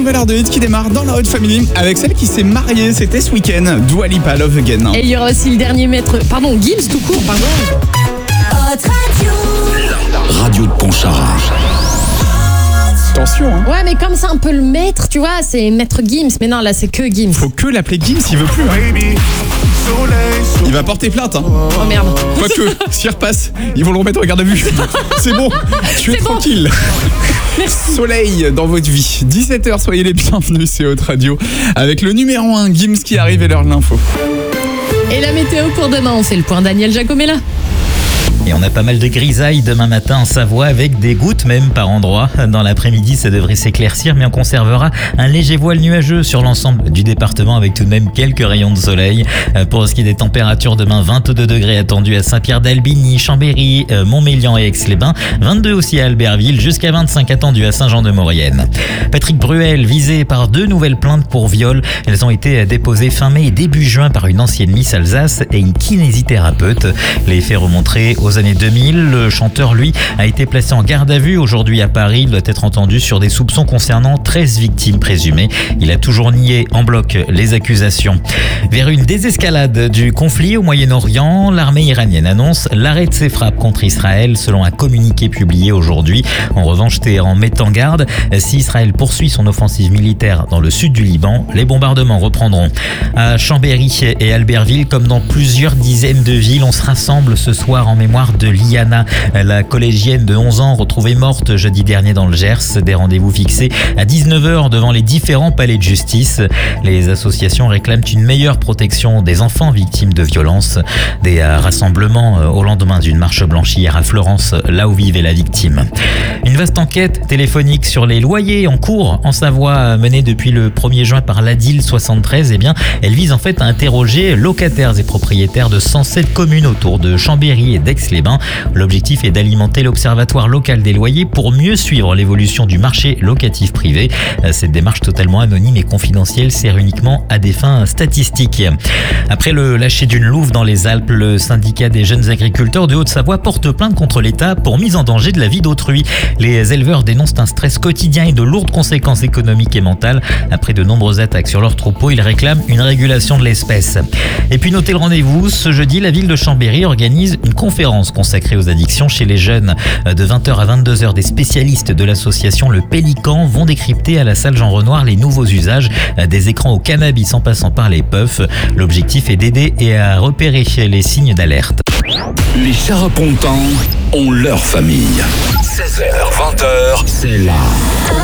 nouvelle heure de hit qui démarre dans la Hot Family avec celle qui s'est mariée, c'était ce week-end, Dua Lipa, Love Again. Et il y aura aussi le dernier maître, Gims tout court, pardon. Radio de Pontcharra. Attention, hein. Ouais, mais comme c'est un peu le maître, tu vois, c'est maître Gims. Mais non, là, c'est que Gims. Faut que l'appeler Gims, il veut plus. Hein. Il va porter plainte. Hein. Oh merde. Quoique, s'il repasse, ils vont le remettre en garde à vue. C'est bon, tu es tranquille. Merci. Soleil dans votre vie. 17h, soyez les bienvenus, c'est Hot Radio. Avec le numéro 1, Gims qui arrive et l'heure de l'info. Et la météo pour demain, on fait le point. Daniel Giacomella. Et on a pas mal de grisailles demain matin en Savoie avec des gouttes même par endroits. Dans l'après-midi, ça devrait s'éclaircir, mais on conservera un léger voile nuageux sur l'ensemble du département avec tout de même quelques rayons de soleil. Pour ce qui est des températures, demain 22 degrés attendus à Saint-Pierre-d'Albigny, Chambéry, Montmélian et Aix-les-Bains. 22 aussi à Albertville, jusqu'à 25 attendus à Saint-Jean-de-Maurienne. Patrick Bruel visé par 2 nouvelles plaintes pour viol. Elles ont été déposées fin mai et début juin par une ancienne Miss Alsace et une kinésithérapeute. Les faits remonteraient aux années 2000, le chanteur, lui, a été placé en garde à vue. Aujourd'hui à Paris, il doit être entendu sur des soupçons concernant 13 victimes présumées. Il a toujours nié en bloc les accusations. Vers une désescalade du conflit au Moyen-Orient, l'armée iranienne annonce l'arrêt de ses frappes contre Israël selon un communiqué publié aujourd'hui. En revanche, Téhéran met en garde. Si Israël poursuit son offensive militaire dans le sud du Liban, les bombardements reprendront. À Chambéry et Albertville, comme dans plusieurs dizaines de villes, on se rassemble ce soir en mémoire de Liana, la collégienne de 11 ans retrouvée morte jeudi dernier dans le Gers. Des rendez-vous fixés à 19h devant les différents palais de justice. Les associations réclament une meilleure protection des enfants victimes de violences. Des rassemblements au lendemain d'une marche blanche hier à Florence, là où vivait la victime. Une vaste enquête téléphonique sur les loyers en cours en Savoie, menée depuis le 1er juin par l'ADIL 73. Elle vise en fait à interroger locataires et propriétaires de 107 communes autour de Chambéry et d'Aix-les-Bains. L'objectif est d'alimenter l'Observatoire local des loyers pour mieux suivre l'évolution du marché locatif privé. Cette démarche totalement anonyme et confidentielle sert uniquement à des fins statistiques. Après le lâcher d'une louve dans les Alpes, le syndicat des jeunes agriculteurs de Haute-Savoie porte plainte contre l'État pour mise en danger de la vie d'autrui. Les éleveurs dénoncent un stress quotidien et de lourdes conséquences économiques et mentales. Après de nombreuses attaques sur leurs troupeaux, ils réclament une régulation de l'espèce. Et puis notez le rendez-vous, ce jeudi, la ville de Chambéry organise une conférence consacrée aux addictions chez les jeunes. De 20h à 22h, des spécialistes de l'association Le Pélican vont décrypter à la salle Jean Renoir les nouveaux usages des écrans au cannabis en passant par les puffs. L'objectif est d'aider et à repérer les signes d'alerte. Les Charapontans ont leur famille. 16h, 20h, c'est là.